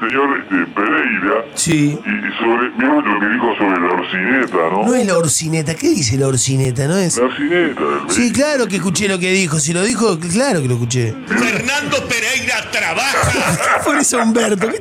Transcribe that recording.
señor Pereira. Sí. Y sobre, mirá lo que dijo sobre la orcineta, ¿no? No es la orcineta. ¿Qué dice la orcineta? ¿No es? La orcineta del Sí, claro que escuché lo que dijo. Si lo dijo, claro que lo escuché. Fernando Pereira trabaja. Por eso, Humberto, ¿qué